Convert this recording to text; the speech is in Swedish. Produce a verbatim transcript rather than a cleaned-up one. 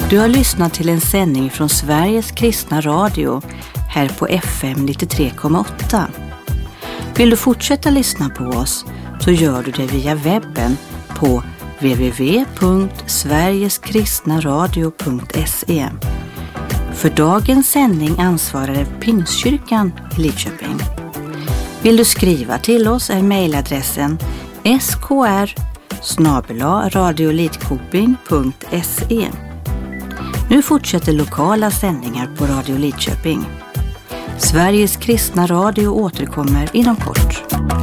Du har lyssnat till en sändning från Sveriges kristna radio här på F M nittiotre komma åtta. Vill du fortsätta lyssna på oss så gör du det via webben på w w w punkt sverigeskristnaradio punkt se. För dagens sändning ansvarade Pingstkyrkan i Lidköping. Vill du skriva till oss är mejladressen s k r snabel-a radiolidköping punkt se. Nu fortsätter lokala sändningar på Radio Lidköping. Sveriges kristna radio återkommer inom kort.